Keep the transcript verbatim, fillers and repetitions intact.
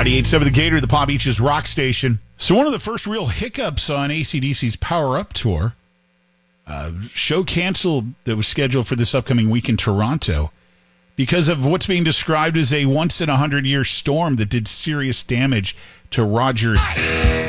ninety-eight point seven The Gator, the Palm Beaches rock station. So one of the first real hiccups on A C D C's Power Up Tour, uh, show canceled that was scheduled for this upcoming week in Toronto because of what's being described as a once-in-a-hundred-year storm that did serious damage to Roger